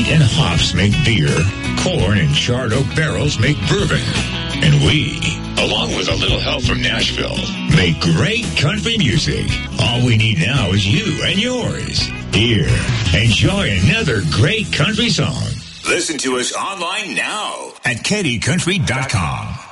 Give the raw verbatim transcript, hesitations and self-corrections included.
Wheat and hops make beer. Corn and charred oak barrels make bourbon. And we, along with a little help from Nashville, make great country music. All we need now is you and yours. Here, enjoy another great country song. Listen to us online now at Katy Country dot com.